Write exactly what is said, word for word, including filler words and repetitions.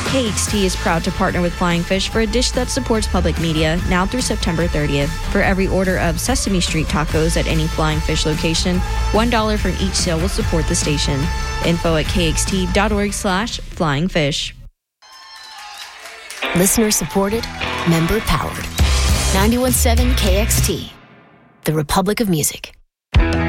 K X T is proud to partner with Flying Fish for a dish that supports public media now through September thirtieth. For every order of Sesame Street tacos at any Flying Fish location, one dollar from each sale will support the station. Info at kxt.org slash flying fish. Listener supported, member powered. ninety-one point seven K X T, the Republic of Music.